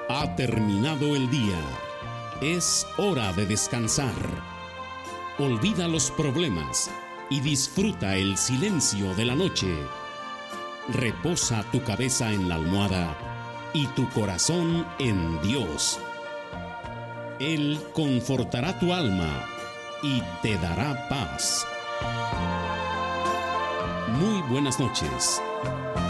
Ha terminado el día. Es hora de descansar. Olvida los problemas y disfruta el silencio de la noche. Reposa tu cabeza en la almohada y tu corazón en Dios. Él confortará tu alma y te dará paz. Muy buenas noches.